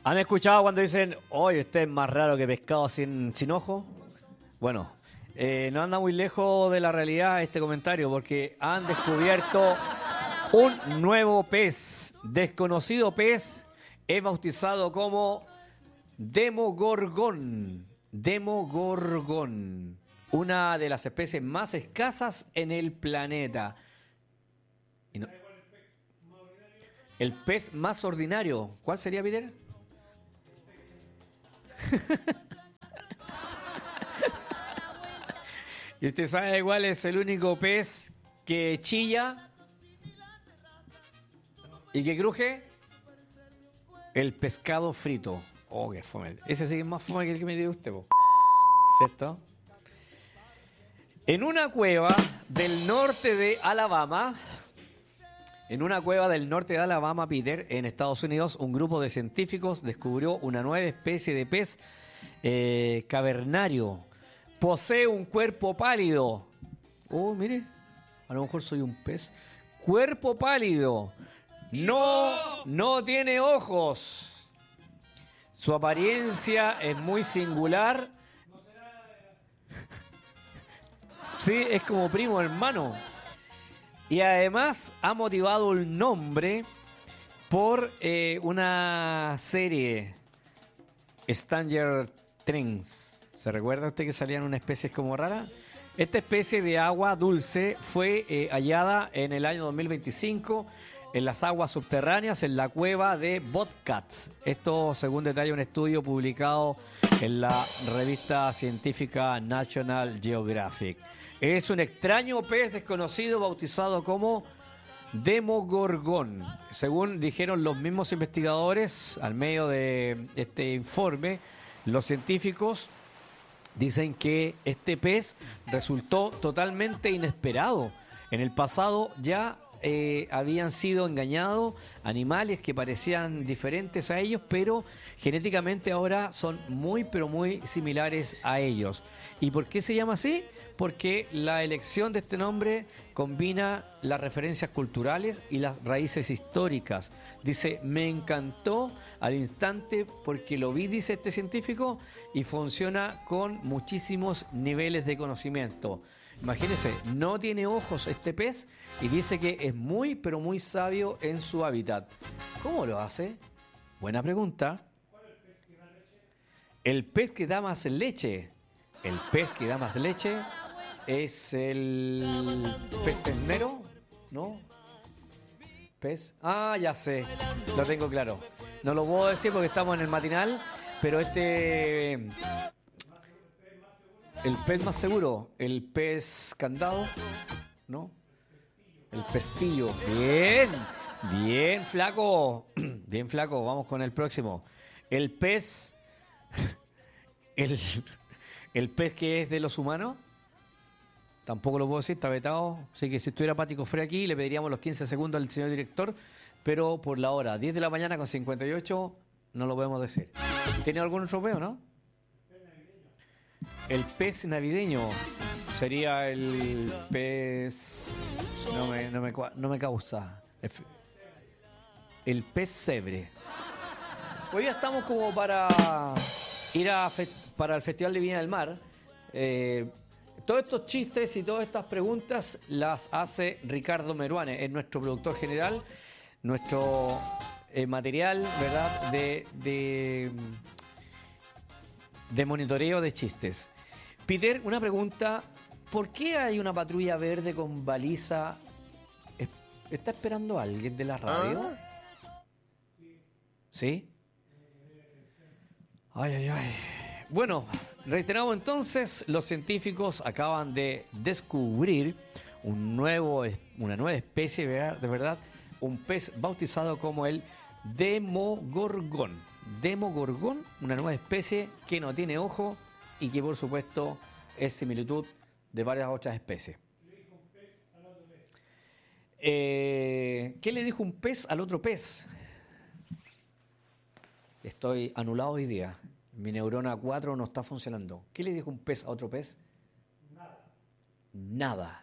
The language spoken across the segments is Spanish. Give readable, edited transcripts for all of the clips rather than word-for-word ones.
¿Han escuchado cuando dicen, oye, usted es más raro que pescado sin ojo? Bueno, no anda muy lejos de la realidad este comentario porque han descubierto un nuevo pez, desconocido pez, es bautizado como Demogorgón. Demogorgón, una de las especies más escasas en el planeta. Y no- el pez más ordinario, ¿cuál sería, Peter? ¿Y usted sabe cuál es el único pez que chilla y que cruje? El pescado frito. Oh, qué fome. Ese sí que es más fome que el que me dio usted, po. ¿Cierto? En una cueva del norte de Alabama, Peter, en Estados Unidos, un grupo de científicos descubrió una nueva especie de pez cavernario. Posee un cuerpo pálido. Oh, mire, a lo mejor soy un pez. Cuerpo pálido. No tiene ojos. Su apariencia es muy singular. Sí, es como primo hermano. Y además ha motivado el nombre por una serie, Stranger Things. ¿Se recuerda usted que salían unas especies como raras? Esta especie de agua dulce fue hallada en el año 2025 en las aguas subterráneas en la cueva de Bobcats. Esto según detalla un estudio publicado en la revista científica National Geographic. Es un extraño pez desconocido bautizado como Demogorgón. Según dijeron los mismos investigadores al medio de este informe, los científicos dicen que este pez resultó totalmente inesperado. En el pasado ya habían sido engañados animales que parecían diferentes a ellos, pero genéticamente ahora son muy, pero muy similares a ellos. ¿Y por qué se llama así? Porque la elección de este nombre combina las referencias culturales y las raíces históricas. Dice, me encantó al instante porque lo vi, dice este científico, y funciona con muchísimos niveles de conocimiento. Imagínense, no tiene ojos este pez y dice que es muy, pero muy sabio en su hábitat. ¿Cómo lo hace? Buena pregunta. El pez que da más leche. El pez que da más leche es el pez ternero, ¿no? ¿Pez? Ah, ya sé, lo tengo claro. No lo puedo decir porque estamos en el matinal, pero el pez más seguro, el pez candado, ¿no? El pestillo. Bien, bien flaco, bien flaco. Vamos con el próximo. El pez, el pez que es de los humanos. Tampoco lo puedo decir, está vetado. Así que si estuviera Pático Frey aquí, le pediríamos los 15 segundos al señor director. Pero por la hora, 10 de la mañana con 58, no lo podemos decir. ¿Tiene algún otro peo, no? El pez navideño sería el pez... No me causa. El pez cebre. Hoy ya estamos como para ir para el Festival de Viña del Mar. Todos estos chistes y todas estas preguntas las hace Ricardo Meruane, es nuestro productor general, nuestro material, ¿verdad?, de monitoreo de chistes. Peter, una pregunta, ¿por qué hay una patrulla verde con baliza? ¿Está esperando a alguien de la radio? ¿Sí? Ay. Bueno, reiteramos entonces, los científicos acaban de descubrir una nueva especie, de verdad, un pez bautizado como el Demogorgón. Demogorgón, una nueva especie que no tiene ojo y que por supuesto es similitud de varias otras especies. ¿Qué le dijo un pez al otro pez? Estoy anulado hoy día. Mi neurona 4 no está funcionando. ¿Qué le dijo un pez a otro pez? Nada.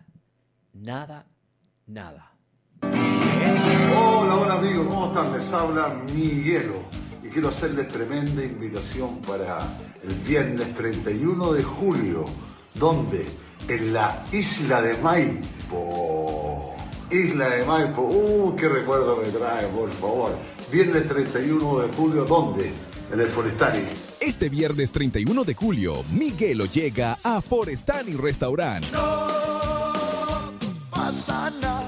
Hola amigos, ¿cómo están? Les habla Miguelo. Y quiero hacerles tremenda invitación para el viernes 31 de julio, donde en la isla de Maipo. Isla de Maipo, qué recuerdo me trae, por favor. Viernes 31 de julio, ¿dónde? En el Forestani. Este viernes 31 de julio, Miguelo llega a Forestani Restaurant. No pasa nada.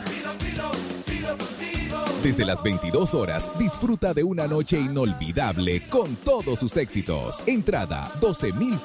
Desde las 22 horas, disfruta de una noche inolvidable con todos sus éxitos. Entrada, 12,000